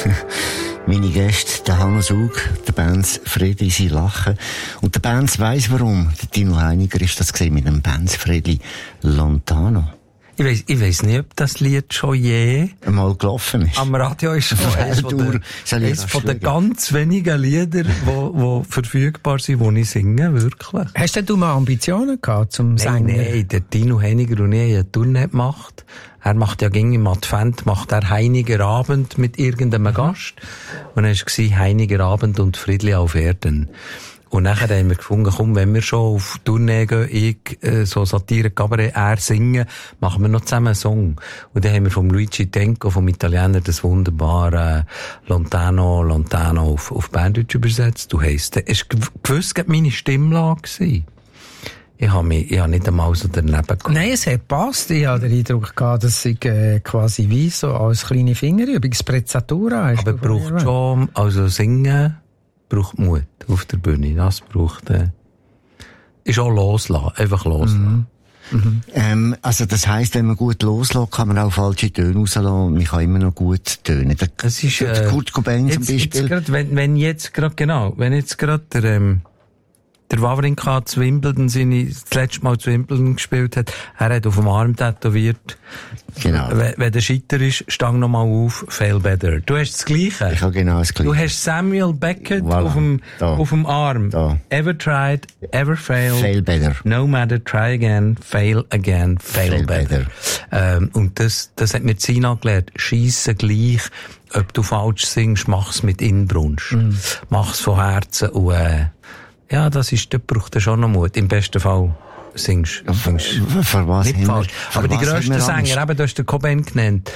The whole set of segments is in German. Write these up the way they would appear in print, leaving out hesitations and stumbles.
Meine Gäste, der Hannes Hug, der Benz Fredli, sie lachen. Und der Benz weiss warum. Der Tino Heiniger ist das gesehen mit dem Benz Fredli Lontano. Ich weiss nicht, ob das Lied schon je einmal gelaufen ist. Am Radio ist schon eines von den ganz wenigen Liedern, die verfügbar sind, die ich singe, wirklich. Hast du mal Ambitionen gehabt zum Singen? Nein, der Tino Heiniger und ich haben eine Tournee gemacht. Er macht ja gegen im Advent, macht er Heiniger Abend mit irgendeinem Gast. Und dann war Heiniger Abend und Friedli auf Erden. Und nachher haben wir gefunden, komm, wenn wir schon auf Tournee gehen, so Satire, Cabaret, er singen, machen wir noch zusammen einen Song. Und dann haben wir vom Luigi Tenco, vom Italiener, das wunderbare Lontano auf Berndeutsch übersetzt. Du heisst, es war gewiss meine Stimmlage gewesen. Ich habe nicht einmal so daneben gehabt. Nein, es hat gepasst. Ich hatte den Eindruck gehabt, dass ich quasi wie so als kleine Fingerübung, Sprezzatura. Aber braucht schon, also singen braucht Mut auf der Bühne. Das braucht, ist auch loslassen. Einfach loslassen. Mhm. Also das heisst, wenn man gut loslässt, kann man auch falsche Töne rauslassen und man kann immer noch gut tönen. Das ist, Kurt Cobain zum Beispiel. Wenn jetzt gerade der Wawrinka zu Wimbledon, das letzte Mal zu Wimbledon gespielt hat, er hat auf dem Arm tätowiert. Genau. Wenn der Scheiter ist, stang nochmal auf, fail better. Du hast das Gleiche. Ich habe genau das Gleiche. Du hast Samuel Beckett auf dem Arm. Da. Ever tried, ever failed. Fail better. No matter, try again, fail better. Und das hat mir Sina gelernt. Scheisse gleich, ob du falsch singst, mach's mit Inbrunst. Mach's von Herzen und, ja, da braucht er schon noch Mut. Im besten Fall singst du. Für was nicht falsch. Aber die grössten Sänger, eben, du hast den Cobain genannt,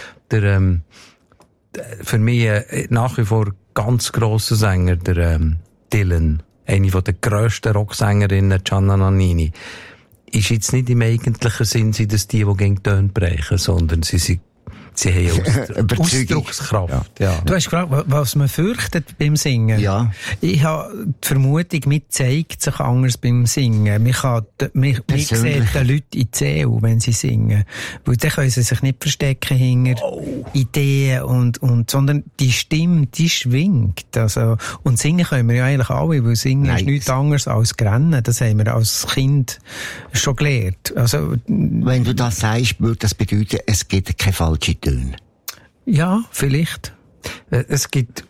für mich nach wie vor ganz grosser Sänger, der Dylan, eine von den grössten Rocksängerinnen, Gianna Nannini, ist jetzt nicht im eigentlichen Sinn, dass die gegen Töne brechen, sondern sie haben Ausdruckskraft. Ja. Du hast gefragt, was man fürchtet beim Singen. Ja. Ich habe die Vermutung, man zeigt sich anders beim Singen. Man sieht den Leuten in die Seele, wenn sie singen. Weil dann können sie sich nicht verstecken hinter Ideen sondern die Stimme, die schwingt. Also, und singen können wir ja eigentlich alle, weil singen ist nichts anderes als Rennen. Das haben wir als Kind schon gelernt. Also, wenn du das sagst, würde das bedeuten, es gibt keine falsche Töne. Ja, vielleicht. Es gibt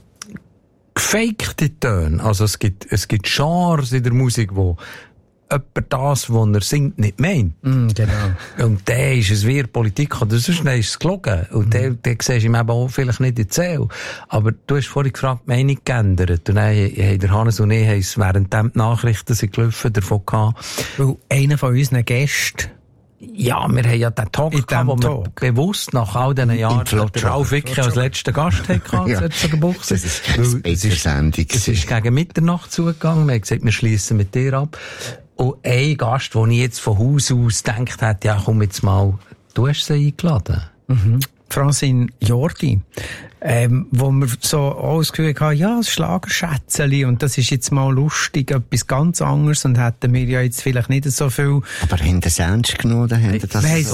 gefakte Töne. Also es gibt Genres in der Musik, wo jemand das, was er singt, nicht meint. Genau. Und der ist es wie Politik, oder sonst ist es gelogen. Und der siehst du ihm eben auch vielleicht nicht in die Seele. Aber du hast vorhin gefragt, die Meinung geändert. Und dann haben der Hannes und ich während die Nachrichten sind gelaufen, davon gehabt. Weil einer von unseren Gästen, ja, wir haben ja den Talk gehabt, wo wir bewusst nach all diesen Jahren den Ralf Wicke als letzten Gast hatten. Ja. Das ist Sendung. Es ist gegen Mitternacht zugegangen. Wir haben gesagt, wir schliessen mit dir ab. Und ein Gast, den ich jetzt von Haus aus gedacht hätte, ja, komm jetzt mal, du hast sie eingeladen. Francine Jordi, wo wir so auch das Gefühl hatten, ja, das Schlagerschätzeli, und das ist jetzt mal lustig, etwas ganz anderes, und hätten wir ja jetzt vielleicht nicht so viel. Aber haben das ernst genommen? Wir haben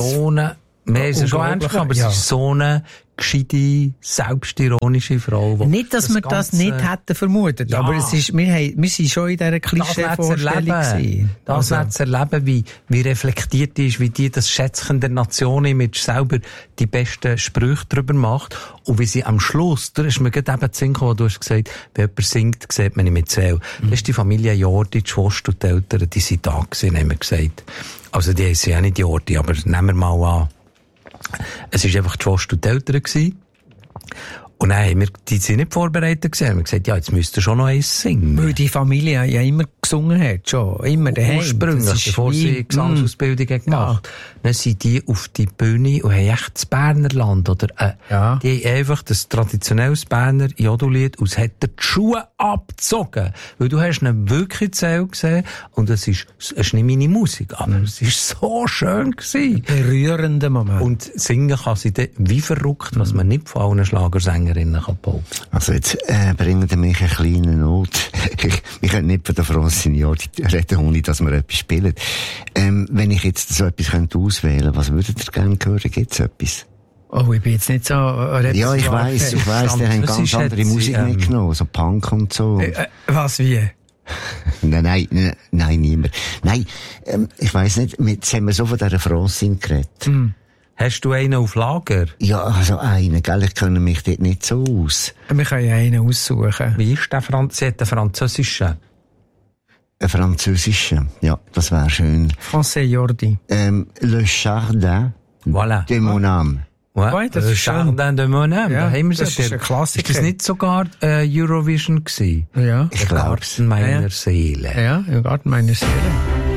es schon ernst genommen, aber es ist so eine gescheite, selbstironische Frau. Nicht, dass wir das nicht hätten vermutet, aber es ist, wir sind schon in dieser Klischee-Vorstellung gewesen. Das zu erleben, wie reflektiert die ist, wie die das Schätzchen der Nation-Image selber die besten Sprüche darüber macht, und wie sie am Schluss, da ist mir gerade eben zu Sinn gekommen, wo du hast gesagt, wenn jemand singt, sieht man nicht mit Seele. Das ist die Familie Jordi, die Schwester und die Eltern, die sind da gewesen, haben wir gesagt. Also die heissen ja nicht Jordi, aber nehmen wir mal an. Es war einfach die Schwester und die Eltern gewesen. Und dann haben wir, die sind nicht vorbereitet gewesen. Haben wir gesagt, ja, jetzt müsst ihr schon noch eins singen. Weil die Familie ja immer gesungen hat, schon. Immer daheim. Ursprünglich, bevor sie Gesangsausbildung gemacht haben. Dann sind die auf die Bühne und haben echt das Bernerland, oder, die haben einfach das traditionelles Berner Jodellied, und es hat die Schuhe abgezogen. Weil du hast ihn wirklich Zähl gesehen, und es ist nicht meine Musik, aber es ist so schön gewesen. Berührender Moment. Und singen kann sie dann wie verrückt, was man nicht von allen Schlagersängerinnen kann behaupten. Also jetzt, bringen wir mich eine kleine Not. Wir können nicht von der Francine Jordi reden, ohne dass wir etwas spielen. Wenn ich jetzt so etwas auswählen könnte, was würdet ihr gerne hören? Gibt's etwas? Oh, ich bin jetzt nicht so... Ja, ich weiss, die haben ganz andere Musik mitgenommen, so Punk und so. Was, wie? Nein, niemand. Nein, ich weiss nicht, jetzt haben wir so von dieser Francine geredet. Hast du einen auf Lager? Ja, also einen, gell, ich kenne mich dort nicht so aus. Wir können ja einen aussuchen. Wie ist der Sie hat den französischen. Ein französischer, ja, das wäre schön. Français Jordi. Le Jardin de mon âme. Ouais, das ist Jardin de mon âme. Ja, da haben wir das ist ein Klassiker. Ist das nicht sogar Eurovision gewesen? Ja. Ich glaub's. Garten meiner Seele. Ja, im Garten meiner Seele.